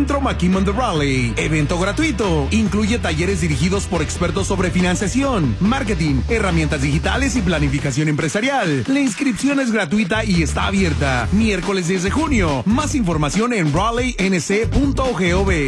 Centro McKimmon de Raleigh. Evento gratuito. Incluye talleres dirigidos por expertos sobre financiación, marketing, herramientas digitales y planificación empresarial. La inscripción es gratuita y está abierta. Miércoles 10 de junio. Más información en raleighnc.gov.